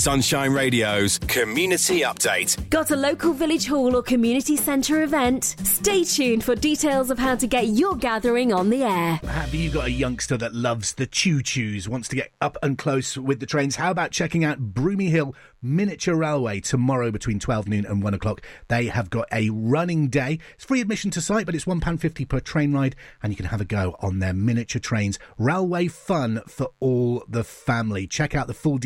Sunshine Radio's Community Update. Got a local village hall or community centre event? Stay tuned for details of how to get your gathering on the air. Have you got a youngster that loves the choo-choos, wants to get up and close with the trains? How about checking out Broomy Hill Miniature Railway tomorrow between 12 noon and 1 o'clock? They have got a running day. It's free admission to site, but it's £1.50 per train ride, and you can have a go on their miniature trains. Railway fun for all the family. Check out the full